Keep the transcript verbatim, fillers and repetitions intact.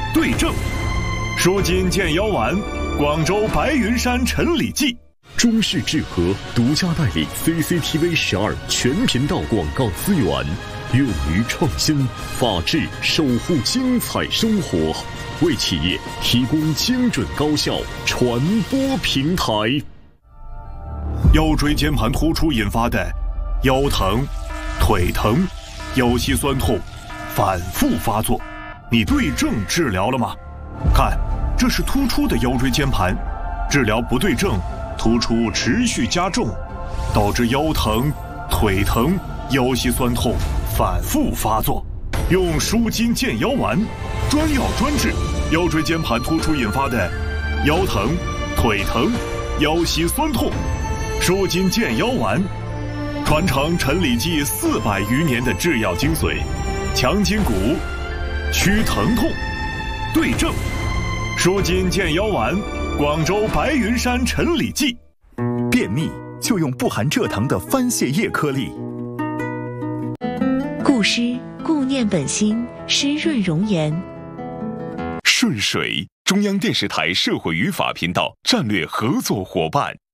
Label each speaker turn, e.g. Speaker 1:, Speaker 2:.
Speaker 1: 对症，舒筋健腰丸，广州白云山陈李济。
Speaker 2: 中式治和独家代理 C C T V 十二全频道广告资源，勇于创新，法治守护精彩生活，为企业提供精准高效传播平台。
Speaker 1: 腰椎间盘突出引发的腰疼、腿疼、腰膝酸痛反复发作，你对症治疗了吗？看，这是突出的腰椎间盘，治疗不对症，突出持续加重，导致腰疼、腿疼、腰膝酸痛反复发作。用舒筋健腰丸，专药专治腰椎间盘突出引发的腰疼、腿疼、腰膝酸痛。舒筋健腰丸，传承陈李济四百余年的制药精髓，强筋骨，祛疼痛，对症。舒筋健腰丸，广州白云山陈李济。
Speaker 3: 便秘就用不含蔗糖的番泻叶颗粒。
Speaker 4: 固湿固念本心，湿润容颜。
Speaker 5: 顺水，中央电视台社会与法频道战略合作伙伴。